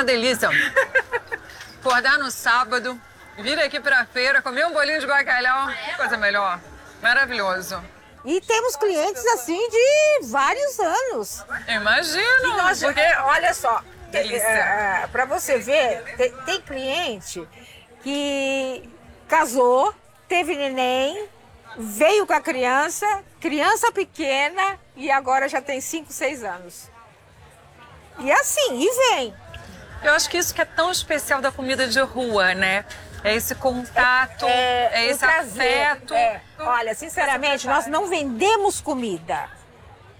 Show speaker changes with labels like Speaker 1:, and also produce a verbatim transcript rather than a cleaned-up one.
Speaker 1: uma delícia. Acordar no sábado, vir aqui pra feira, comer um bolinho de bacalhau, coisa melhor. Maravilhoso.
Speaker 2: E temos clientes assim de vários anos.
Speaker 1: Imagino,
Speaker 2: Nós,
Speaker 1: porque...
Speaker 2: olha só,
Speaker 1: Delícia.
Speaker 2: é, é, para você ver, tem, tem cliente que casou, teve neném, veio com a criança, criança pequena e agora já tem cinco, seis anos. E assim, e vem.
Speaker 1: Eu acho que isso que é tão especial da comida de rua, né? É esse contato, é, é esse
Speaker 2: o prazer,
Speaker 1: afeto.
Speaker 2: é. Olha, sinceramente, nós não vendemos comida.